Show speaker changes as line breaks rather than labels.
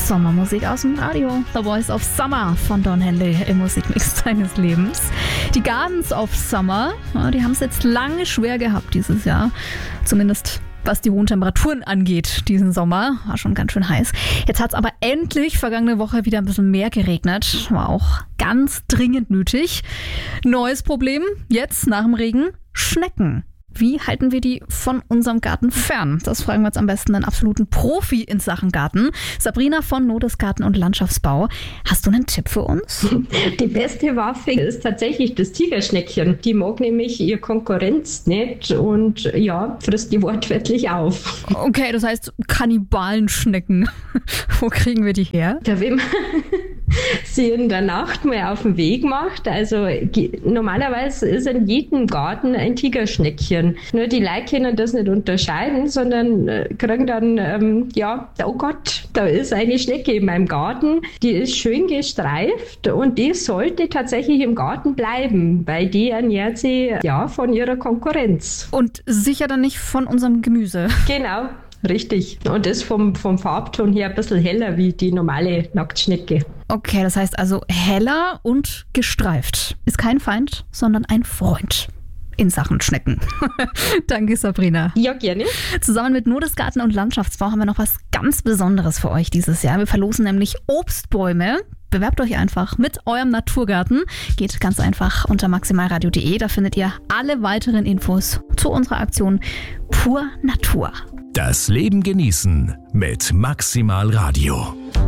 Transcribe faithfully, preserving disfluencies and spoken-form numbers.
Sommermusik aus dem Radio. The Voice of Summer von Don Henley im Musikmix seines Lebens. Die Gardens of Summer, die haben es jetzt lange schwer gehabt dieses Jahr. Zumindest was die hohen Temperaturen angeht diesen Sommer. War schon ganz schön heiß. Jetzt hat es aber endlich vergangene Woche wieder ein bisschen mehr geregnet. War auch ganz dringend nötig. Neues Problem jetzt nach dem Regen: Schnecken. Wie halten wir die von unserem Garten fern? Das fragen wir jetzt am besten einen absoluten Profi in Sachen Garten. Sabrina von Nodes Garten und Landschaftsbau. Hast du einen Tipp für uns?
Die beste Waffe ist tatsächlich das Tigerschneckchen. Die mag nämlich ihre Konkurrenz nicht und ja, frisst die wortwörtlich auf.
Okay, das heißt Kannibalenschnecken. Wo kriegen wir die her?
Da wenn man sie in der Nacht mal auf den Weg macht. Also normalerweise ist in jedem Garten ein Tigerschneckchen. Nur die Leute können das nicht unterscheiden, sondern äh, kriegen dann, ähm, ja, oh Gott, da ist eine Schnecke in meinem Garten, die ist schön gestreift und die sollte tatsächlich im Garten bleiben, weil die ernährt sie ja von ihrer Konkurrenz.
Und sicher dann nicht von unserem Gemüse.
Genau. Richtig. Und ist vom, vom Farbton her ein bisschen heller wie die normale Nacktschnecke.
Okay, das heißt also heller und gestreift. Ist kein Feind, sondern ein Freund in Sachen Schnecken. Danke, Sabrina.
Ja, gerne.
Zusammen mit Nodes Garten und Landschaftsbau haben wir noch was ganz Besonderes für euch dieses Jahr. Wir verlosen nämlich Obstbäume. Bewerbt euch einfach mit eurem Naturgarten. Geht ganz einfach unter maximalradio punkt de. Da findet ihr alle weiteren Infos zu unserer Aktion Pur Natur.
Das Leben genießen mit Maximal Radio.